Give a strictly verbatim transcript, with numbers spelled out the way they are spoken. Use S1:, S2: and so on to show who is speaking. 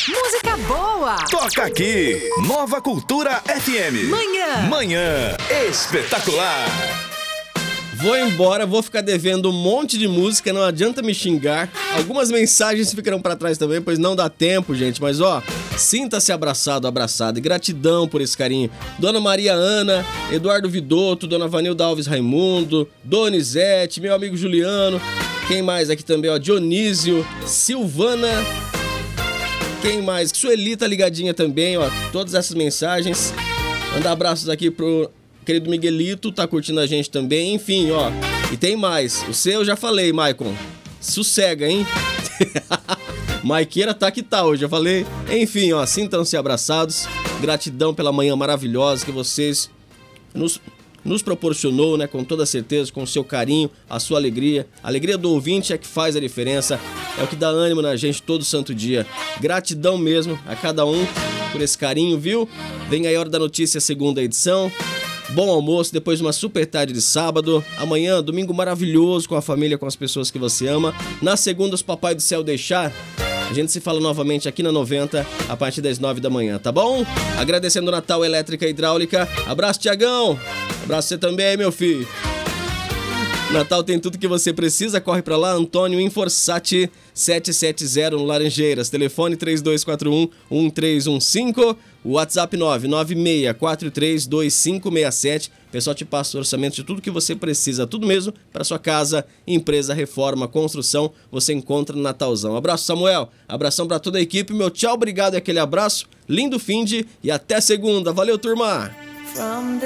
S1: Música boa.
S2: Toca aqui, Nova Cultura F M.
S1: Manhã.
S2: Manhã espetacular.
S3: Vou embora, vou ficar devendo um monte de música, não adianta me xingar. Algumas mensagens ficarão pra trás também, pois não dá tempo, gente. Mas ó, sinta-se abraçado, abraçado. E gratidão por esse carinho. Dona Maria Ana, Eduardo Vidotto, Dona Vanilda Alves Raimundo, Donizete, meu amigo Juliano. Quem mais aqui também, ó? Dionísio, Silvana. Quem mais? Sueli tá ligadinha também, ó. Todas essas mensagens. Mandar abraços aqui pro querido Miguelito, tá curtindo a gente também. Enfim, ó. E tem mais. O seu eu já falei, Maicon. Sossega, hein? Maiqueira tá que tá hoje, eu falei. Enfim, ó. Sintam-se abraçados. Gratidão pela manhã maravilhosa que vocês nos, nos proporcionou, né? Com toda certeza, com o seu carinho, a sua alegria. A alegria do ouvinte é que faz a diferença. É o que dá ânimo na gente todo santo dia. Gratidão mesmo a cada um por esse carinho, viu? Vem aí a Hora da Notícia, segunda edição. Bom almoço depois de uma super tarde de sábado. Amanhã, domingo maravilhoso com a família, com as pessoas que você ama. Na segunda, os Papai do Céu deixar. A gente se fala novamente aqui na noventa a partir das nove da manhã, tá bom? Agradecendo o Natal Elétrica e Hidráulica. Abraço, Tiagão. Abraço você também, meu filho. Natal tem tudo que você precisa, corre pra lá, Antônio Inforsati sete sete zero no Laranjeiras, telefone três dois quatro um, um três um cinco, WhatsApp nove nove seis quatro três dois cinco seis sete, o pessoal te passa o orçamento de tudo que você precisa, tudo mesmo para sua casa, empresa, reforma, construção, você encontra no Natalzão. Abraço, Samuel, abração para toda a equipe, meu tchau, obrigado e aquele abraço, lindo finde e até segunda, valeu, turma!